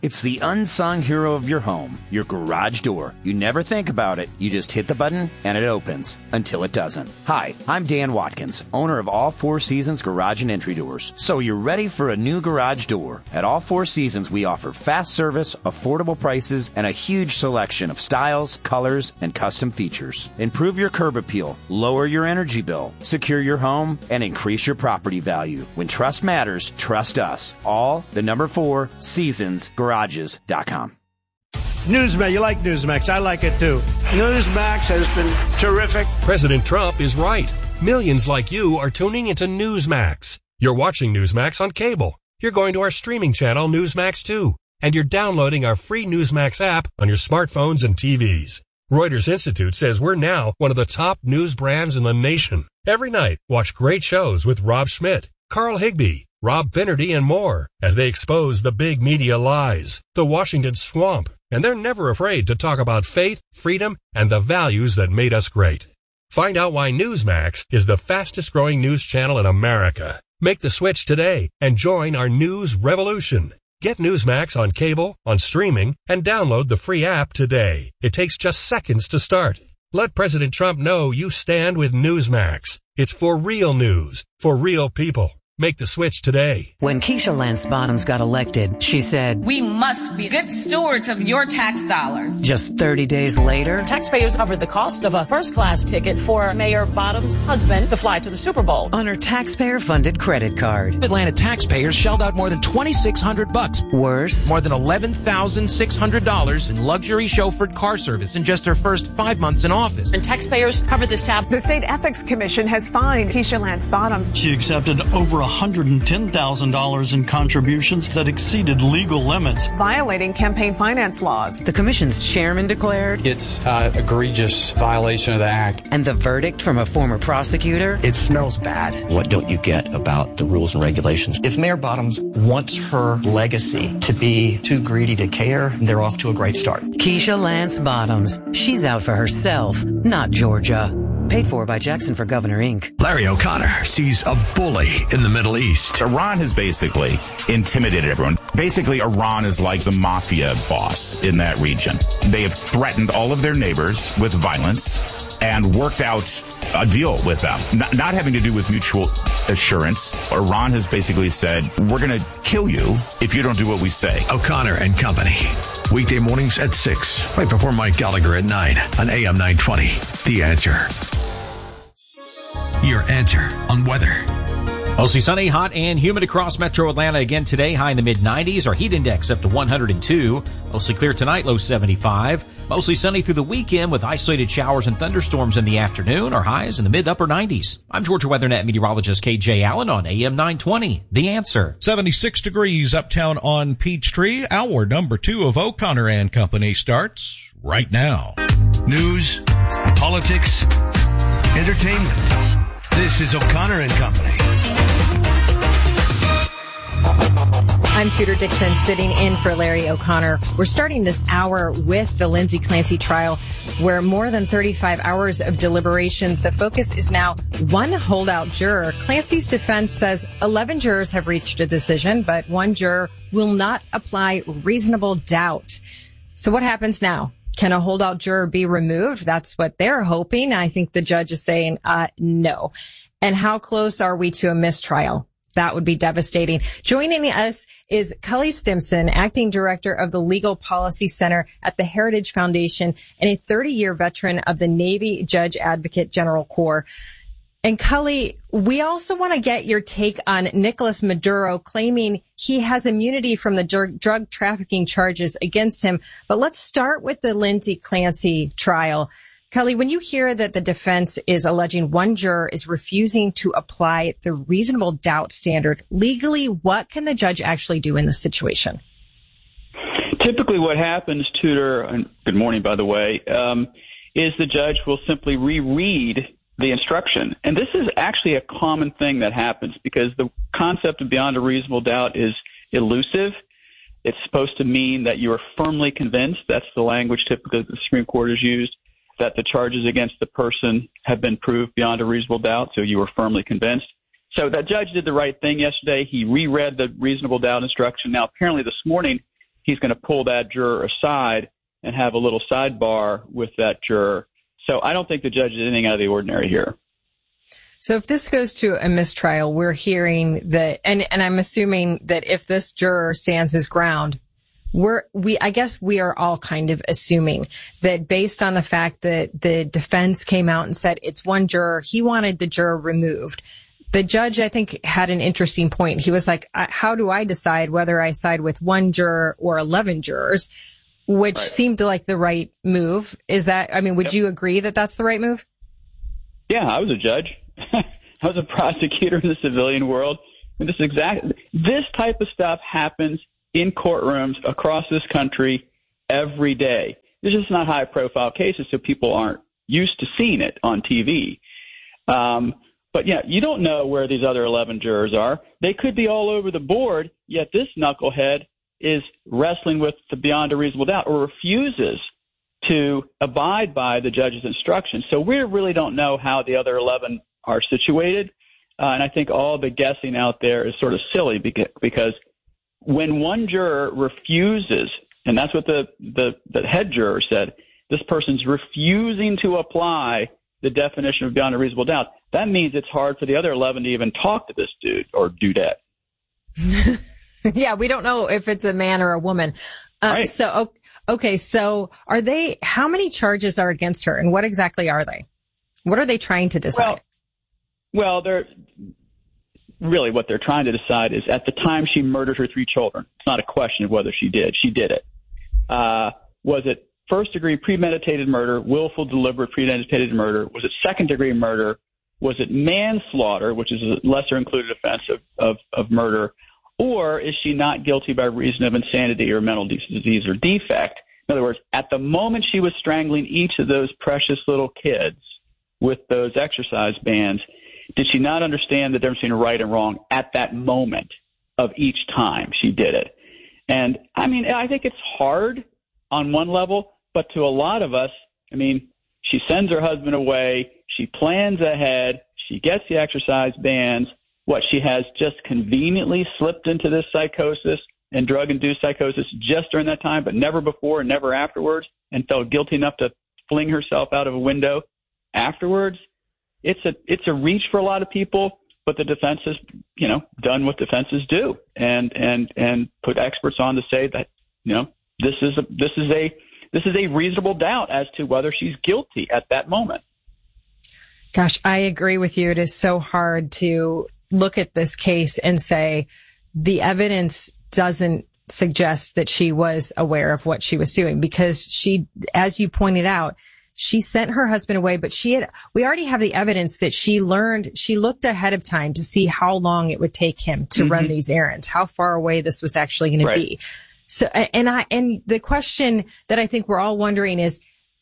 It's the unsung hero of your home, your garage door. You never think about it. You just hit the button and it opens until it doesn't. Hi, I'm Dan Watkins, owner of All Four Seasons Garage and Entry Doors. So you're ready for a new garage door. At All Four Seasons, we offer fast service, affordable prices, and a huge selection of styles, colors, and custom features. Improve your curb appeal, lower your energy bill, secure your home, and increase your property value. When trust matters, trust us. All the number four seasons garages dot com. Newsmax, you like Newsmax. I like it too. Newsmax has been terrific. President Trump is right. Millions like you are tuning into Newsmax. You're watching Newsmax on cable. You're going to our streaming channel, Newsmax two. And you're downloading our free Newsmax app on your smartphones and T Vs. Reuters Institute says we're now one of the top news brands in the nation. Every night, watch great shows with Rob Schmidt, Carl Higbie, Rob Finnerty, and more as they expose the big media lies, the Washington swamp, and they're never afraid to talk about faith, freedom, and the values that made us great. Find out why Newsmax is the fastest growing news channel in America. Make the switch today and join our news revolution. Get Newsmax on cable, on streaming, and download the free app today. It takes just seconds to start. Let President Trump know you stand with Newsmax. It's for real news, for real people. Make the switch today. When Keisha Lance Bottoms got elected, she said, "We must be good stewards of your tax dollars." Just thirty days later, taxpayers covered the cost of a first-class ticket for Mayor Bottoms' husband to fly to the Super Bowl on her taxpayer-funded credit card. Atlanta taxpayers shelled out more than twenty-six hundred bucks. Worse, more than eleven thousand six hundred dollars in luxury chauffeured car service in just her first five months in office. And taxpayers covered this tab. The State Ethics Commission has fined Keisha Lance Bottoms. She accepted over one hundred ten thousand dollars in contributions that exceeded legal limits, violating campaign finance laws. The commission's chairman declared it's an egregious violation of the act. And the verdict from a former prosecutor? It smells bad. What don't you get about the rules and regulations? If Mayor Bottoms wants her legacy to be too greedy to care, they're off to a great start. Keisha Lance Bottoms. She's out for herself, not Georgia. Paid for by Jackson for Governor, Incorporated. Larry O'Connor sees a bully in the Middle East. Iran has basically intimidated everyone. Basically, Iran is like the mafia boss in that region. They have threatened all of their neighbors with violence and worked out a deal with them, not, not having to do with mutual assurance. Iran has basically said, we're going to kill you if you don't do what we say. O'Connor and Company. Weekday mornings at six, right before Mike Gallagher at nine on A M nine twenty. The Answer. Your answer on weather. Mostly sunny, hot, and humid across metro Atlanta again today. High in the mid nineties. Our heat index up to one hundred two. Mostly clear tonight, low seventy-five. Mostly sunny through the weekend with isolated showers and thunderstorms in the afternoon. Our highs in the mid upper nineties. I'm Georgia WeatherNet meteorologist K J Allen on A M nine twenty. The Answer. seventy-six degrees uptown on Peachtree. Hour number two of O'Connor and Company starts right now. News, politics, entertainment. This is O'Connor and Company. I'm Tudor Dixon, sitting in for Larry O'Connor. We're starting this hour with the Lindsay Clancy trial, where more than thirty-five hours of deliberations. The focus is now one holdout juror. Clancy's defense says eleven jurors have reached a decision, but one juror will not apply reasonable doubt. So what happens now? Can a holdout juror be removed? That's what they're hoping. I think the judge is saying, uh, no. And how close are we to a mistrial? That would be devastating. Joining us is Cully Stimson, acting director of the Legal Policy Center at the Heritage Foundation and a thirty-year veteran of the Navy Judge Advocate General Corps. And Cully, we also want to get your take on Nicolas Maduro claiming he has immunity from the drug, drug trafficking charges against him. But let's start with the Lindsay Clancy trial. Cully, when you hear that the defense is alleging one juror is refusing to apply the reasonable doubt standard, legally, what can the judge actually do in this situation? Typically what happens, Tudor, and good morning, by the way, um, is the judge will simply reread the instruction. And this is actually a common thing that happens because the concept of beyond a reasonable doubt is elusive. It's supposed to mean that you are firmly convinced. That's the language typically the Supreme Court has used, that the charges against the person have been proved beyond a reasonable doubt, so you were firmly convinced. So that judge did the right thing yesterday. He reread the reasonable doubt instruction. Now, apparently this morning, he's going to pull that juror aside and have a little sidebar with that juror. So I don't think the judge did anything out of the ordinary here. So if this goes to a mistrial, we're hearing that, and, and I'm assuming that if this juror stands his ground, we're, we, I guess we are all kind of assuming that based on the fact that the defense came out and said it's one juror, he wanted the juror removed. The judge, I think, had an interesting point. He was like, how do I decide whether I side with one juror or eleven jurors? Which right. seemed like the right move. Is that, I mean, would yep. you agree that that's the right move? Yeah, I was a judge. I was a prosecutor in the civilian world. And this exact this type of stuff happens in courtrooms across this country every day. This is not high-profile cases, so people aren't used to seeing it on T V. Um, but, yeah, you don't know where these other eleven jurors are. They could be all over the board, yet this knucklehead is wrestling with the beyond a reasonable doubt or refuses to abide by the judge's instructions. So we really don't know how the other eleven are situated. Uh, and I think all the guessing out there is sort of silly because, because when one juror refuses, and that's what the, the, the head juror said, this person's refusing to apply the definition of beyond a reasonable doubt, that means it's hard for the other eleven to even talk to this dude or dudette. Yeah, we don't know if it's a man or a woman. Uh, right. So, okay, so are they, how many charges are against her and what exactly are they? What are they trying to decide? Well, well they're really what they're trying to decide is at the time she murdered her three children. It's not a question of whether she did. She did it. Uh, was it first degree premeditated murder, willful, deliberate, premeditated murder? Was it second degree murder? Was it manslaughter, which is a lesser included offense of, of, of murder? Or is she not guilty by reason of insanity or mental disease or defect? In other words, at the moment she was strangling each of those precious little kids with those exercise bands, did she not understand the difference between right and wrong at that moment of each time she did it? And, I mean, I think it's hard on one level, but to a lot of us, I mean, she sends her husband away, she plans ahead, she gets the exercise bands. What, she has just conveniently slipped into this psychosis and drug-induced psychosis just during that time, but never before and never afterwards, and felt guilty enough to fling herself out of a window afterwards. It's a it's a reach for a lot of people, but the defense has, you know, done what defenses do, and and and put experts on to say that, you know, this is a this is a this is a reasonable doubt as to whether she's guilty at that moment. Gosh, I agree with you. It is so hard to look at this case and say the evidence doesn't suggest that she was aware of what she was doing, because she, as you pointed out, she sent her husband away, but she had, we already have the evidence that she learned, she looked ahead of time to see how long it would take him to mm-hmm. run these errands, how far away this was actually going right. to be. So, and I, and the question that I think we're all wondering is,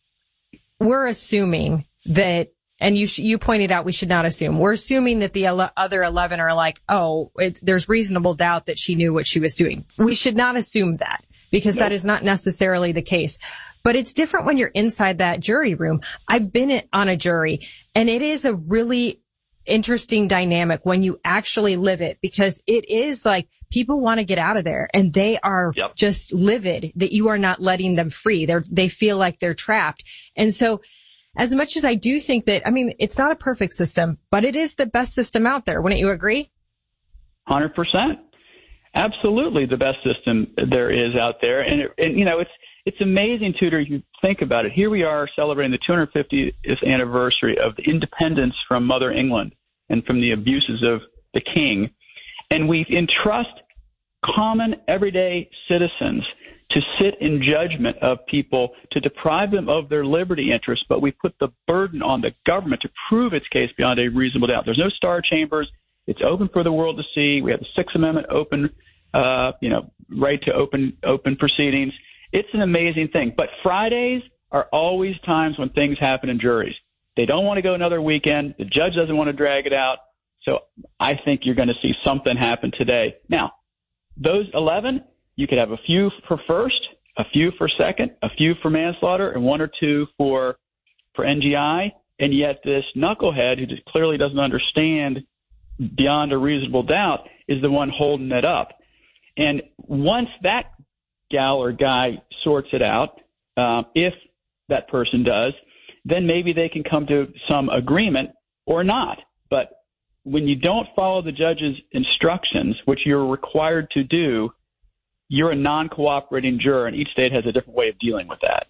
we're assuming that, and you, sh- you pointed out we should not assume. We're assuming that the ele- other eleven are like, oh, it, there's reasonable doubt that she knew what she was doing. We should not assume that, because nope. that is not necessarily the case. But it's different when you're inside that jury room. I've been on a jury, and it is a really interesting dynamic when you actually live it, because it is like people want to get out of there, and they are yep. just livid that you are not letting them free. They're, they feel like they're trapped. And so, as much as I do think that, I mean, it's not a perfect system, but it is the best system out there. Wouldn't you agree? one hundred percent. Absolutely the best system there is out there. And, it, and you know, it's it's amazing, Tudor, if you think about it. Here we are celebrating the two hundred fiftieth anniversary of the independence from Mother England and from the abuses of the king. And we entrust common, everyday citizens to sit in judgment of people, to deprive them of their liberty interests, but we put the burden on the government to prove its case beyond a reasonable doubt. There's no star chambers. It's open for the world to see. We have the Sixth Amendment open, uh, you know, right to open open proceedings. It's an amazing thing. But Fridays are always times when things happen in juries. They don't want to go another weekend. The judge doesn't want to drag it out. So I think you're going to see something happen today. Now, those eleven, you could have a few for first, a few for second, a few for manslaughter, and one or two for for N G I. And yet this knucklehead who just clearly doesn't understand beyond a reasonable doubt is the one holding it up. And once that gal or guy sorts it out, uh, if that person does, then maybe they can come to some agreement or not. But when you don't follow the judge's instructions, which you're required to do, you're a non-cooperating juror, and each state has a different way of dealing with that.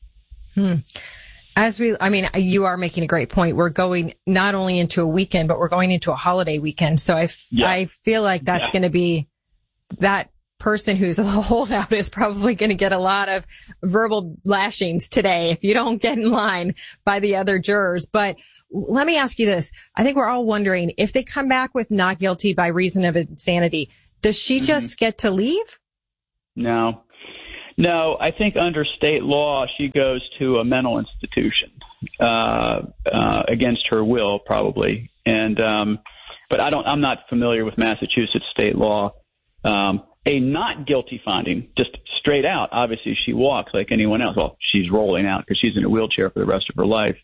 Hmm. As we, I mean, you are making a great point. We're going not only into a weekend, but we're going into a holiday weekend. So I, f- yeah. I feel like that's yeah. going to be that person who's a holdout is probably going to get a lot of verbal lashings today if you don't get in line by the other jurors. But let me ask you this. I think we're all wondering if they come back with not guilty by reason of insanity, does she mm-hmm. just get to leave? No. No, I think under state law, she goes to a mental institution, uh, uh, against her will, probably. And, um, but I don't, I'm not familiar with Massachusetts state law. Um, a not guilty finding, just straight out, obviously she walks like anyone else. Well, she's rolling out because she's in a wheelchair for the rest of her life.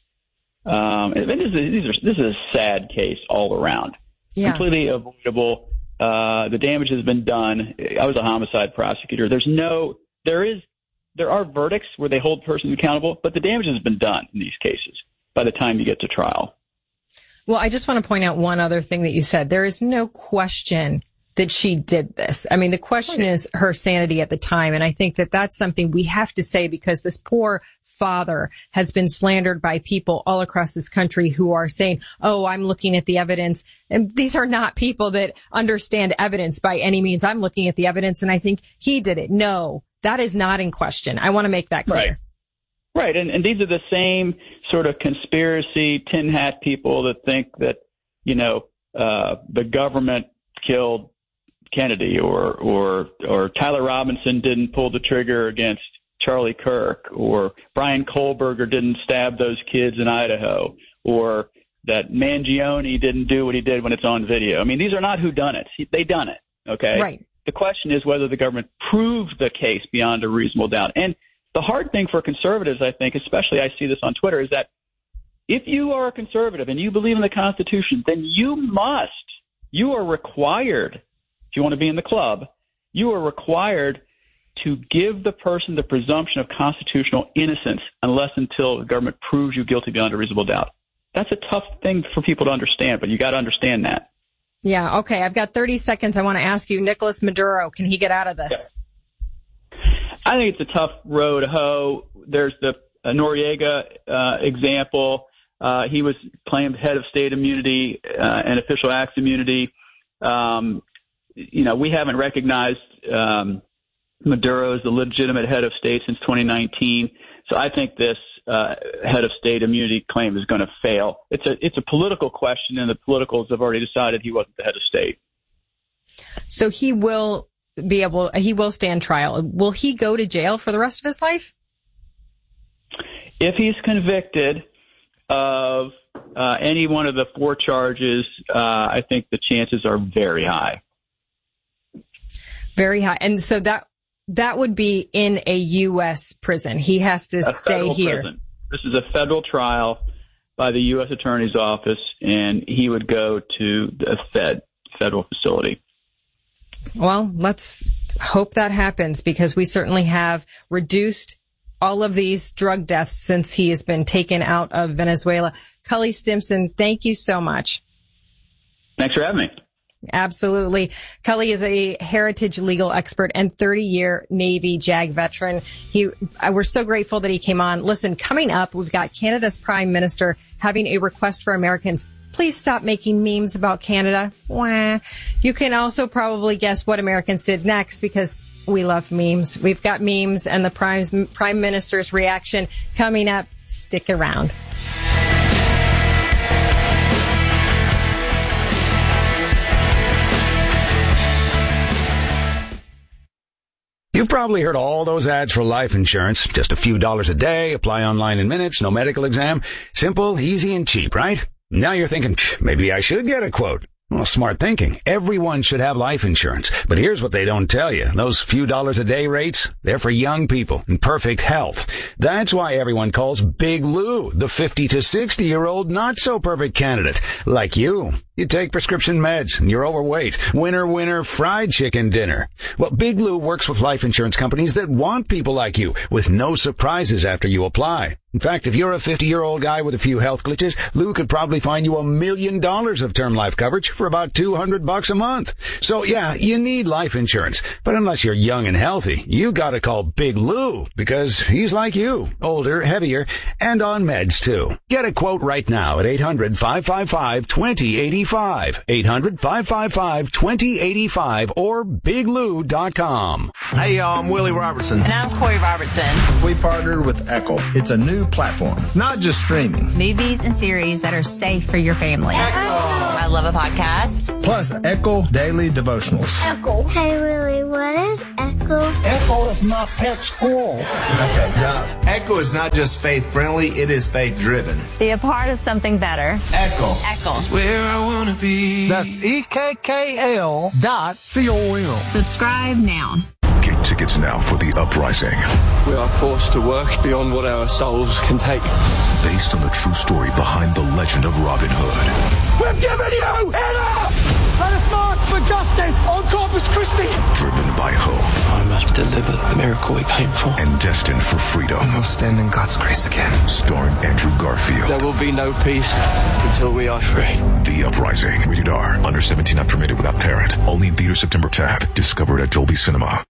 Um, and this is, these are, this is a sad case all around. Yeah. Completely avoidable. Uh, the damage has been done. I was a homicide prosecutor. There's no, there is, there are verdicts where they hold persons accountable, but the damage has been done in these cases by the time you get to trial. Well, I just want to point out one other thing that you said. There is no question that she did this. I mean, the question is her sanity at the time. And I think that that's something we have to say because this poor father has been slandered by people all across this country who are saying, oh, I'm looking at the evidence. And these are not people that understand evidence by any means. I'm looking at the evidence and I think he did it. No, that is not in question. I want to make that clear. Right. Right. And, and these are the same sort of conspiracy tin hat people that think that, you know, uh, the government killed Kennedy or, or, or Tyler Robinson didn't pull the trigger against Charlie Kirk, or Brian Kohlberger didn't stab those kids in Idaho, or that Mangione didn't do what he did when it's on video. I mean, these are not whodunits. They done it. Okay. Right. The question is whether the government proved the case beyond a reasonable doubt. And the hard thing for conservatives, I think, especially I see this on Twitter, is that if you are a conservative and you believe in the Constitution, then you must, you are required, if you want to be in the club, you are required to give the person the presumption of constitutional innocence unless until the government proves you guilty beyond a reasonable doubt. That's a tough thing for people to understand, but you got to understand that. Yeah. Okay. I've got thirty seconds. I want to ask you, Nicolas Maduro, can he get out of this? Yeah. I think it's a tough road to hoe. There's the uh, Noriega uh, example. Uh, he was claimed head of state immunity uh, and official acts immunity. Um, you know, we haven't recognized um, Maduro as the legitimate head of state since twenty nineteen. So I think this uh, head of state immunity claim is going to fail. It's a it's a political question, and the politicals have already decided he wasn't the head of state. So he will be able, he will stand trial. Will he go to jail for the rest of his life? If he's convicted of uh, any one of the four charges, uh, I think the chances are very high. Very high. And so that that would be in a U S prison. He has to a stay here. Prison. This is a federal trial by the U S Attorney's Office, and he would go to the Fed, federal facility. Well, let's hope that happens, because we certainly have reduced all of these drug deaths since he has been taken out of Venezuela. Cully Stimson, thank you so much. Thanks for having me. Absolutely. Cully is a heritage legal expert and thirty-year Navy JAG veteran. He, we're so grateful that he came on. Listen, coming up, we've got Canada's Prime Minister having a request for Americans. Please stop making memes about Canada. Wah. You can also probably guess what Americans did next, because we love memes. We've got memes and the Prime, Prime Minister's reaction coming up. Stick around. You've probably heard all those ads for life insurance. Just a few dollars a day, apply online in minutes, no medical exam. Simple, easy, and cheap, right? Now you're thinking, maybe I should get a quote. Well, smart thinking. Everyone should have life insurance. But here's what they don't tell you. Those few dollars a day rates, they're for young people in perfect health. That's why everyone calls Big Lou the fifty to sixty year old not so perfect candidate, like you. You take prescription meds and you're overweight. Winner, winner, fried chicken dinner. Well, Big Lou works with life insurance companies that want people like you with no surprises after you apply. In fact, if you're a fifty-year-old guy with a few health glitches, Lou could probably find you a million dollars of term life coverage for about two hundred bucks a month. So yeah, you need life insurance. But unless you're young and healthy, you gotta call Big Lou because he's like you, older, heavier, and on meds too. Get a quote right now at eight hundred, five five five, two zero eight five. eight hundred, five five five, two zero eight five or big lou dot com. Hey y'all, I'm Willie Robertson. And I'm Corey Robertson. We partnered with Echo. It's a new platform, not just streaming. Movies and series that are safe for your family. Echo. I love a podcast. Plus Echo Daily Devotionals. Echo. Hey Willie, what is Echo? Echo is my pet squirrel. Okay, Doc. Echo is not just faith-friendly, it is faith-driven. Be a part of something better. Echo. Echo. It's where I want to be. That's E K K L dot C O M. Subscribe now. Get tickets now for The Uprising. We are forced to work beyond what our souls can take. Based on the true story behind the legend of Robin Hood. We're giving you enough! Let us march for justice on Corpus Christi! Driven by hope. I must deliver the miracle we came for. And destined for freedom. We'll stand in God's grace again. Starring Andrew Garfield. There will be no peace until we are free. The Uprising. Rated R. Under seventeen, not permitted without parent. Only in theater September tenth. Discovered at Dolby Cinema.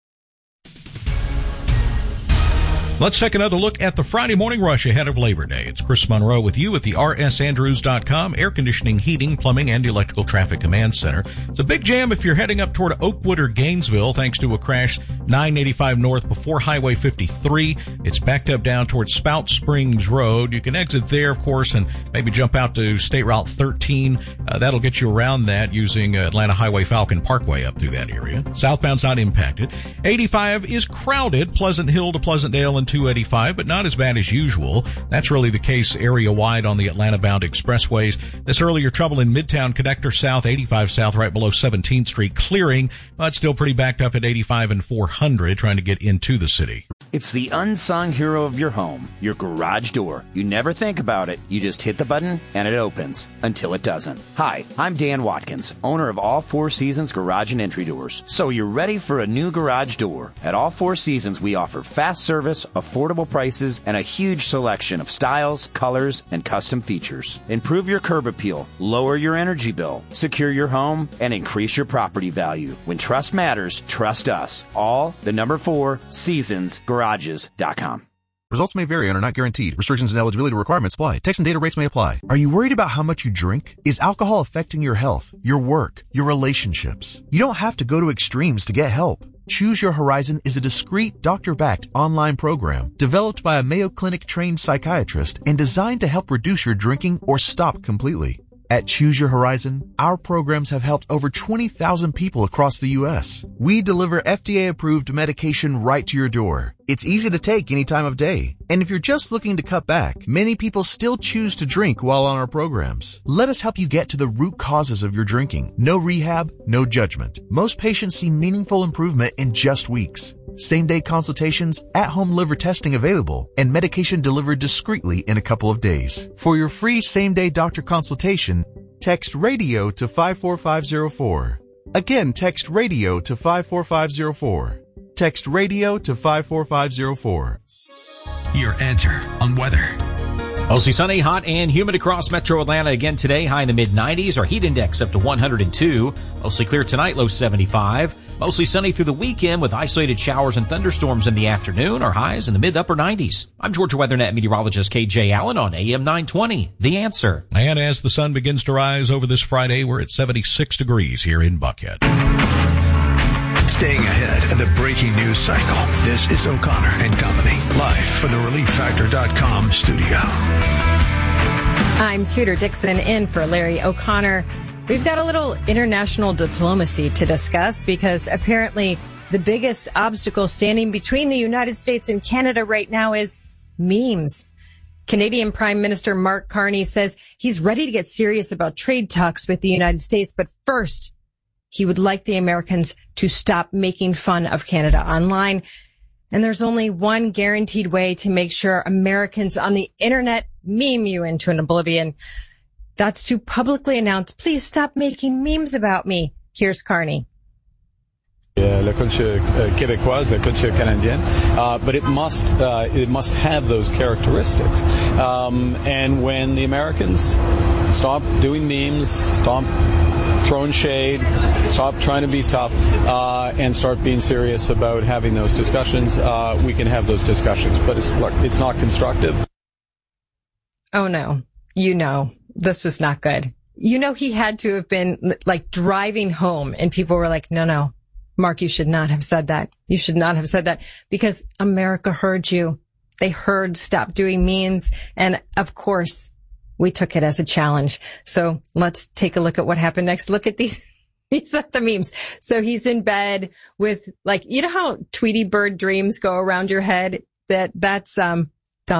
Let's take another look at the Friday morning rush ahead of Labor Day. It's Chris Monroe with you at the R S Andrews dot com Air Conditioning, Heating, Plumbing, and Electrical Traffic Command Center. It's a big jam if you're heading up toward Oakwood or Gainesville thanks to a crash nine eighty-five north before Highway fifty-three. It's backed up down towards Spout Springs Road. You can exit there, of course, and maybe jump out to State Route thirteen. Uh, that'll get you around that using Atlanta Highway Falcon Parkway up through that area. Southbound's not impacted. eighty-five is crowded, Pleasant Hill to Pleasantdale and two eighty-five, but not as bad as usual. That's really the case area-wide on the Atlanta-bound expressways. This earlier trouble in Midtown Connector South, eighty-five South, right below seventeenth Street, clearing, but still pretty backed up at eighty-five and four hundred, trying to get into the city. It's the unsung hero of your home, your garage door. You never think about it. You just hit the button and it opens until it doesn't. Hi, I'm Dan Watkins, owner of All Four Seasons Garage and Entry Doors. So you're ready for a new garage door. At All Four Seasons, we offer fast service, affordable prices, and a huge selection of styles, colors, and custom features. Improve your curb appeal, lower your energy bill, secure your home, and increase your property value. When trust matters, trust us. All the number four Seasons Garage. Garages dot com. Results may vary and are not guaranteed. Restrictions and eligibility requirements apply. Text and data rates may apply. Are you worried about how much you drink? Is alcohol affecting your health, your work, your relationships? You don't have to go to extremes to get help. Choose Your Horizon is a discreet, doctor-backed online program developed by a Mayo Clinic-trained psychiatrist and designed to help reduce your drinking or stop completely. At Choose Your Horizon, our programs have helped over twenty thousand people across the U S. We deliver F D A-approved medication right to your door. It's easy to take any time of day. And if you're just looking to cut back, many people still choose to drink while on our programs. Let us help you get to the root causes of your drinking. No rehab, no judgment. Most patients see meaningful improvement in just weeks. Same-day consultations, at-home liver testing available, and medication delivered discreetly in a couple of days. For your free same-day doctor consultation, text RADIO to five four five zero four. Again, text RADIO to five four five zero four. Text RADIO to five four five zero four. Your answer on weather. Mostly sunny, hot, and humid across metro Atlanta again today. High in the mid nineties. Our heat index up to one hundred two. Mostly clear tonight, low seventy-five. Mostly sunny through the weekend with isolated showers and thunderstorms in the afternoon. Our highs in the mid-upper nineties. I'm Georgia WeatherNet meteorologist K J Allen on A M nine twenty. The Answer. And as the sun begins to rise over this Friday, we're at seventy-six degrees here in Buckhead. Staying ahead of the breaking news cycle. This is O'Connor and Company, live from the relief factor dot com studio. I'm Tudor Dixon in for Larry O'Connor. We've got a little international diplomacy to discuss because apparently the biggest obstacle standing between the United States and Canada right now is memes. Canadian Prime Minister Mark Carney says he's ready to get serious about trade talks with the United States, but first, he would like the Americans to stop making fun of Canada online. And there's only one guaranteed way to make sure Americans on the internet meme you into an oblivion. That's to publicly announce, please stop making memes about me. Here's Carney. Uh, la culture uh, québécoise, la culture canadienne, uh, but it must uh, it must have those characteristics. Um, and when the Americans stop doing memes, stop throwing shade, stop trying to be tough, uh, and start being serious about having those discussions, uh, we can have those discussions. But it's look, it's not constructive. Oh no, you know this was not good. You know he had to have been like driving home, and people were like, no, no. Mark, you should not have said that. You should not have said that because America heard you. They heard stop doing memes. And of course, we took it as a challenge. So let's take a look at what happened next. Look at these. These are the memes. So he's in bed with like, you know how Tweety Bird dreams go around your head? That that's, um,